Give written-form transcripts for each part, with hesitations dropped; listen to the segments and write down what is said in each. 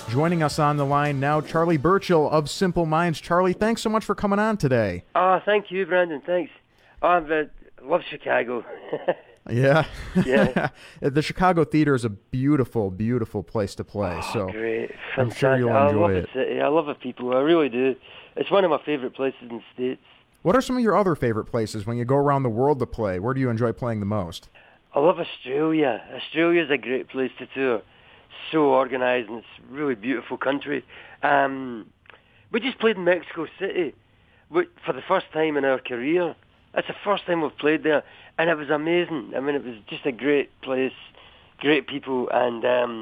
Joining us on the line now, Charlie Burchill of Simple Minds. Charlie, thanks so much for coming on today. Thank you, Brandon. Thanks. I love Chicago. Yeah. Yeah. The Chicago Theater is a beautiful, beautiful place to play. So Great. I'm sure you'll I enjoy love it. the city. I love the people. I really do. It's one of my favorite places in the States. What are some of your other favorite places when you go around the world to play? Where do you enjoy playing the most? I love Australia. Australia's a great place to tour. So organised, and it's a really beautiful country. We just played in Mexico City for the first time in our career. That's the first time we've played there, and it was amazing. I mean, it was just a great place, great people, and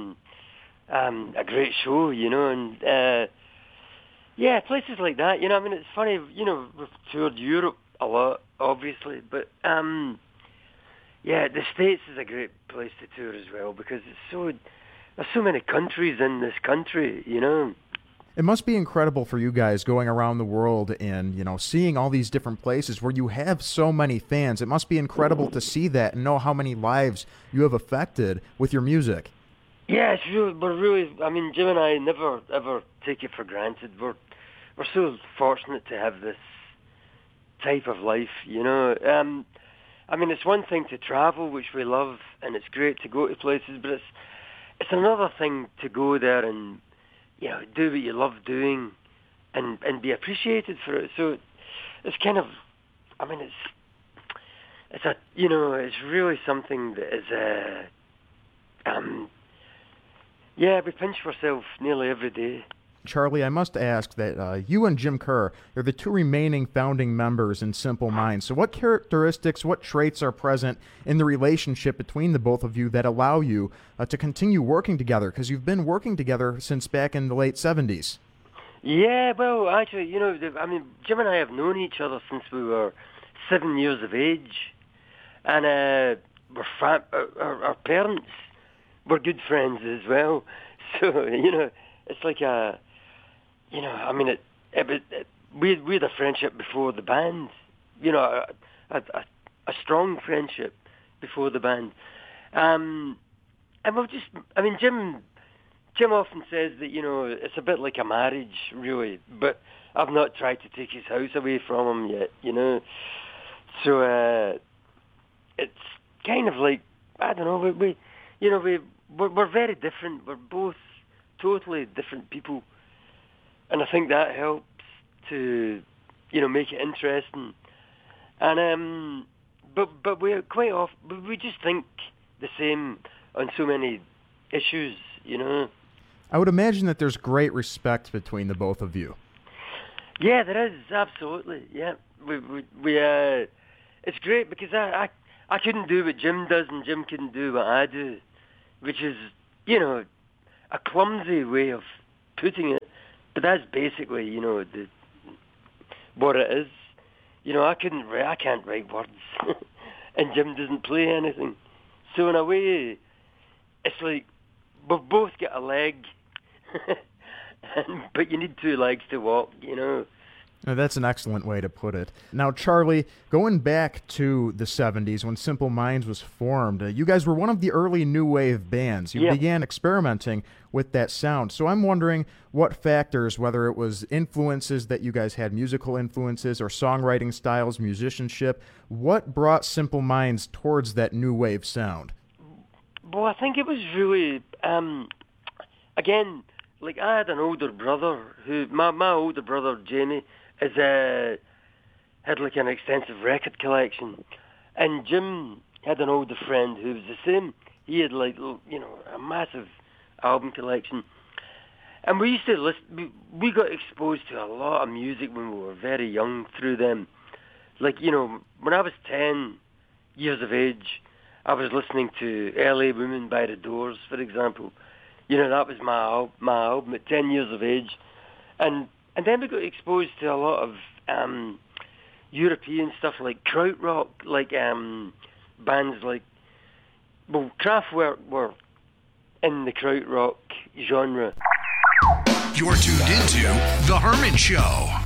a great show, you know. And yeah, places like that. You know, I mean, it's funny. You know, we've toured Europe a lot, obviously, but yeah, the States is a great place to tour as well because there's so many countries in this country, you know. It must be incredible for you guys going around the world and, you know, seeing all these different places where you have so many fans. It must be incredible to see that and know how many lives you have affected with your music. Yeah, we're really, I mean, Jim and I never, ever take it for granted. We're so fortunate to have this type of life, you know. I mean, it's one thing to travel, which we love, and it's great to go to places, but it's another thing to go there and, you know, do what you love doing and be appreciated for it. So it's kind of, I mean, it's a, you know, it's really something that is, yeah, we pinch ourselves nearly every day. Charlie, I must ask that you and Jim Kerr are the two remaining founding members in Simple Minds. So what characteristics, what traits are present in the relationship between the both of you that allow you to continue working together? Because you've been working together since back in the late 70s. Yeah, well, actually, you know, I mean, Jim and I have known each other since we were 7 years of age. And our parents were good friends as well. So, you know, it's like a... You know, I mean, we had a friendship before the band. You know, a strong friendship before the band. And we've just, I mean, Jim often says that, you know, it's a bit like a marriage, really. But I've not tried to take his house away from him yet, you know. So it's kind of like, I don't know, we're very different. We're both totally different people. And I think that helps to, you know, make it interesting. And but we're quite often, we just think the same on so many issues, you know. I would imagine that there's great respect between the both of you. Yeah, there is, absolutely. Yeah, we it's great because I couldn't do what Jim does and Jim couldn't do what I do, which is, you know, a clumsy way of putting it. But that's basically, you know, what it is. You know, I can't write words, and Jim doesn't play anything. So in a way, it's like we've both got a leg, but you need two legs to walk, you know. Now, that's an excellent way to put it. Now, Charlie, going back to the 70s when Simple Minds was formed, you guys were one of the early new wave bands. You began experimenting with that sound. So I'm wondering what factors, whether it was influences that you guys had, musical influences or songwriting styles, musicianship, what brought Simple Minds towards that new wave sound? Well, I think it was really, again, like I had an older brother who, my older brother, Jamie, had like an extensive record collection, and Jim had an older friend who was the same. He had like, you know, a massive album collection, and we used to listen. We got exposed to a lot of music when we were very young through them. Like, you know, when I was 10 years of age, I was listening to L.A. Woman by The Doors, for example. You know, that was my album at 10 years of age, and then we got exposed to a lot of European stuff like krautrock, like bands like, well, Kraftwerk were in the krautrock genre. You're tuned into The Herman Show.